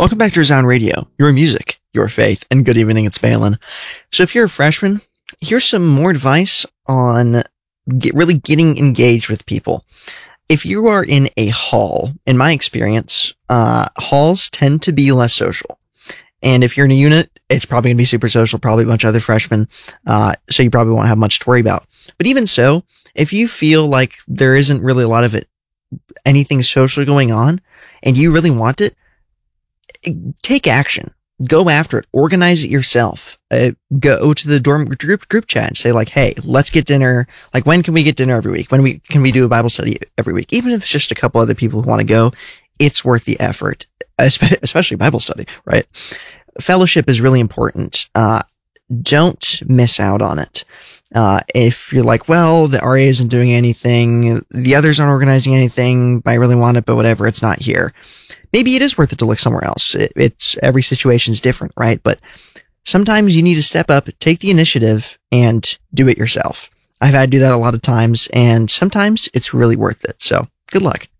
Welcome back to Resound Radio, your music, your faith, and good evening, it's Balin. So if you're a freshman, here's some more advice on really getting engaged with people. If you are in a hall, in my experience, halls tend to be less social. And if you're in a unit, it's probably going to be super social, probably a bunch of other freshmen, so you probably won't have much to worry about. But even so, if you feel like there isn't really a lot of anything social going on, and you really want it, take action. Go after it. Organize it yourself. Go to the dorm group chat and say like, hey, let's get dinner. Like, when can we get dinner every week? Can we do a Bible study every week? Even if it's just a couple other people who want to go, it's worth the effort, especially Bible study, right? Fellowship is really important. Don't miss out on it. If you're like, well, the RA isn't doing anything, the others aren't organizing anything, I really want it, but whatever, it's not here. Maybe it is worth it to look somewhere else. It's every situation is different, right? But sometimes you need to step up, take the initiative, and do it yourself. I've had to do that a lot of times, and sometimes it's really worth it. So good luck.